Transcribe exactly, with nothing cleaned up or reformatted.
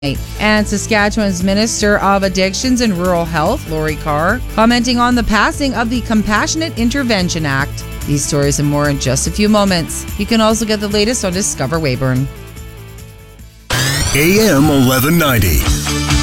And Saskatchewan's Minister of Addictions and Rural Health, Lori Carr, commenting on the passing of the Compassionate Intervention Act. These stories and more in just a few moments. You can also get the latest on Discover Weyburn. A M eleven ninety.